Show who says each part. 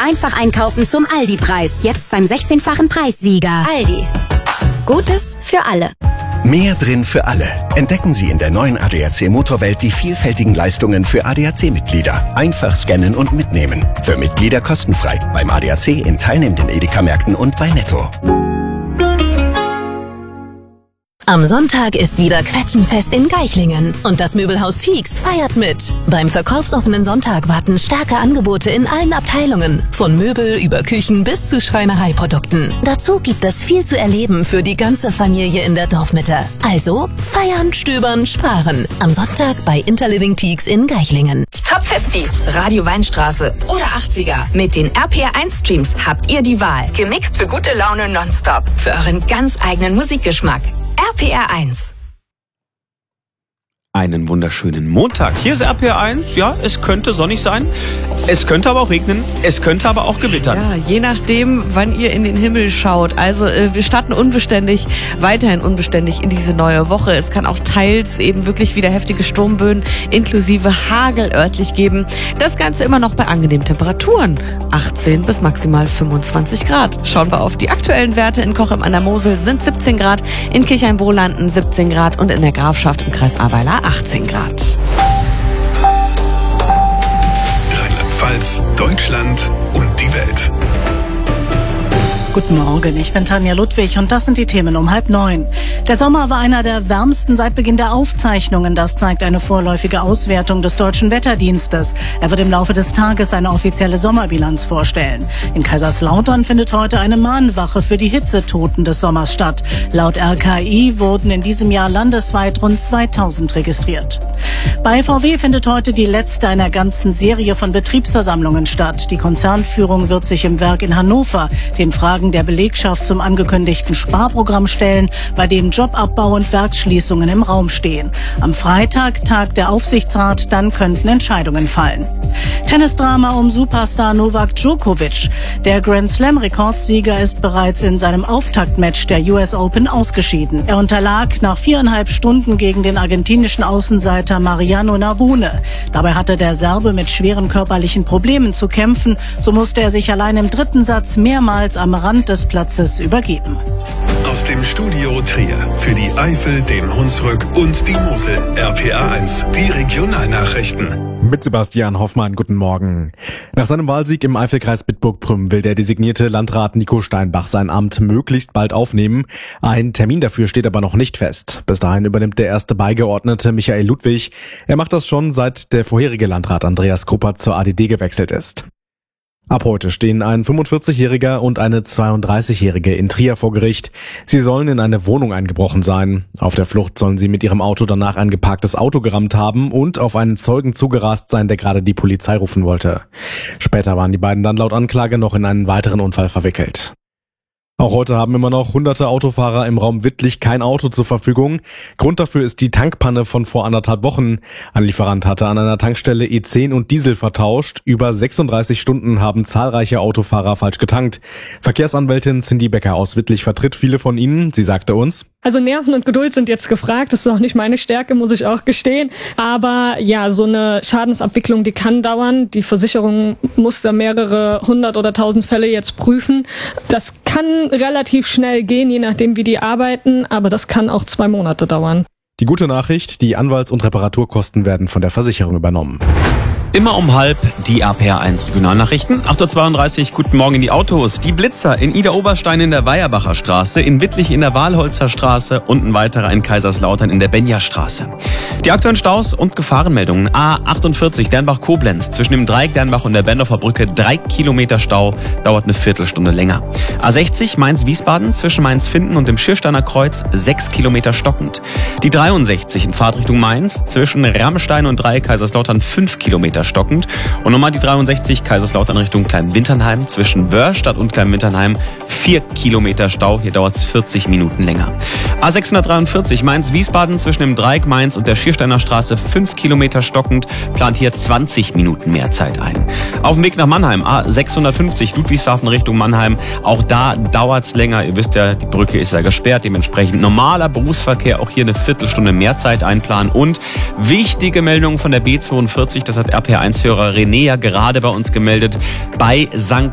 Speaker 1: Einfach einkaufen zum Aldi-Preis. Jetzt beim 16-fachen Preissieger. Aldi. Gutes für alle.
Speaker 2: Mehr drin für alle. Entdecken Sie in der neuen ADAC Motorwelt die vielfältigen Leistungen für ADAC-Mitglieder. Einfach scannen und mitnehmen. Für Mitglieder kostenfrei. Beim ADAC in teilnehmenden Edeka-Märkten und bei Netto.
Speaker 3: Am Sonntag ist wieder Quetschenfest in Geichlingen und das Möbelhaus Tieks feiert mit. Beim verkaufsoffenen Sonntag warten starke Angebote in allen Abteilungen, von Möbel über Küchen bis zu Schreinereiprodukten. Dazu gibt es viel zu erleben für die ganze Familie in der Dorfmitte. Also feiern, stöbern, sparen. Am Sonntag bei Interliving Tieks in Geichlingen.
Speaker 4: Top 50, Radio Weinstraße oder 80er. Mit den RPR1-Streams habt ihr die Wahl. Gemixt für gute Laune nonstop. Für euren ganz eigenen Musikgeschmack. RPR1.
Speaker 5: Einen wunderschönen Montag. Hier ist RPR1. Ja, es könnte sonnig sein. Es könnte aber auch regnen. Es könnte aber auch gewittern.
Speaker 6: Ja, je nachdem, wann ihr in den Himmel schaut. Also wir starten unbeständig, weiterhin unbeständig in diese neue Woche. Es kann auch teils eben wirklich wieder heftige Sturmböen inklusive Hagel örtlich geben. Das Ganze immer noch bei angenehmen Temperaturen. 18 bis maximal 25 Grad. Schauen wir auf die aktuellen Werte. In Cochem an der Mosel sind 17 Grad, in Kirchheim-Bohlanden 17 Grad und in der Grafschaft im Kreis Ahrweiler 18 Grad.
Speaker 7: Rheinland-Pfalz, Deutschland und die Welt.
Speaker 8: Guten Morgen, ich bin Tanja Ludwig und das sind die Themen um 8:30. Der Sommer war einer der wärmsten seit Beginn der Aufzeichnungen. Das zeigt eine vorläufige Auswertung des Deutschen Wetterdienstes. Er wird im Laufe des Tages eine offizielle Sommerbilanz vorstellen. In Kaiserslautern findet heute eine Mahnwache für die Hitzetoten des Sommers statt. Laut RKI wurden in diesem Jahr landesweit rund 2000 registriert. Bei VW findet heute die letzte einer ganzen Serie von Betriebsversammlungen statt. Die Konzernführung wird sich im Werk in Hannover den Fragen der Belegschaft zum angekündigten Sparprogramm stellen, bei dem Jobabbau und Werksschließungen im Raum stehen. Am Freitag tagt der Aufsichtsrat, dann könnten Entscheidungen fallen. Tennisdrama um Superstar Novak Djokovic. Der Grand Slam-Rekordsieger ist bereits in seinem Auftaktmatch der US Open ausgeschieden. Er unterlag nach 4,5 Stunden gegen den argentinischen Außenseiter Mariano Narbone. Dabei hatte der Serbe mit schweren körperlichen Problemen zu kämpfen. So musste er sich allein im dritten Satz mehrmals am Rand des Platzes übergeben.
Speaker 7: Aus dem Studio Trier für die Eifel, den Hunsrück und die Mosel. RPR1, die Regionalnachrichten.
Speaker 9: Mit Sebastian Hoffmann, guten Morgen. Nach seinem Wahlsieg im Eifelkreis Bitburg-Prüm will der designierte Landrat Nico Steinbach sein Amt möglichst bald aufnehmen. Ein Termin dafür steht aber noch nicht fest. Bis dahin übernimmt der erste Beigeordnete Michael Ludwig. Er macht das schon, seit der vorherige Landrat Andreas Kruppert zur ADD gewechselt ist. Ab heute stehen ein 45-Jähriger und eine 32-Jährige in Trier vor Gericht. Sie sollen in eine Wohnung eingebrochen sein. Auf der Flucht sollen sie mit ihrem Auto danach ein geparktes Auto gerammt haben und auf einen Zeugen zugerast sein, der gerade die Polizei rufen wollte. Später waren die beiden dann laut Anklage noch in einen weiteren Unfall verwickelt. Auch heute haben immer noch hunderte Autofahrer im Raum Wittlich kein Auto zur Verfügung. Grund dafür ist die Tankpanne von vor 1,5 Wochen. Ein Lieferant hatte an einer Tankstelle E10 und Diesel vertauscht. Über 36 Stunden haben zahlreiche Autofahrer falsch getankt. Verkehrsanwältin Cindy Becker aus Wittlich vertritt viele von ihnen. Sie sagte uns:
Speaker 10: Also Nerven und Geduld sind jetzt gefragt. Das ist auch nicht meine Stärke, muss ich auch gestehen. Aber ja, so eine Schadensabwicklung, die kann dauern. Die Versicherung muss da mehrere 100 oder 1000 Fälle jetzt prüfen. Das kann relativ schnell gehen, je nachdem wie die arbeiten. Aber das kann auch 2 Monate dauern.
Speaker 9: Die gute Nachricht, die Anwalts- und Reparaturkosten werden von der Versicherung übernommen.
Speaker 5: Immer um 12:30 die RPR1 Regionalnachrichten. 8:32 Uhr, guten Morgen in die Autos. Die Blitzer in Ida-Oberstein in der Weierbacher Straße, in Wittlich in der Wahlholzer Straße und ein weiterer in Kaiserslautern in der Benja-Straße. Die aktuellen Staus und Gefahrenmeldungen. A48 Dernbach-Koblenz zwischen dem Dreieck Dernbach und der Bendorfer Brücke 3 Kilometer Stau, dauert eine Viertelstunde länger. A60 Mainz-Wiesbaden zwischen Mainz-Finden und dem Schiersteiner Kreuz 6 Kilometer stockend. Die 63 in Fahrtrichtung Mainz zwischen Rammstein und Dreieck Kaiserslautern 5 Kilometer stockend. Und nochmal die 63 Kaiserslautern Richtung Kleinwinternheim zwischen Wörstadt und Kleinwinternheim 4 Kilometer Stau. Hier dauert es 40 Minuten länger. A643 Mainz-Wiesbaden zwischen dem Dreieck Mainz und der Schiersteiner Straße 5 Kilometer stockend. Plant hier 20 Minuten mehr Zeit ein. Auf dem Weg nach Mannheim A650 Ludwigshafen Richtung Mannheim. Auch da dauert es länger. Ihr wisst ja, die Brücke ist ja gesperrt. Dementsprechend normaler Berufsverkehr. Auch hier eine Viertelstunde mehr Zeit einplanen. Und wichtige Meldung von der B42. Das hat RPR1-Hörer René ja gerade bei uns gemeldet. Bei St.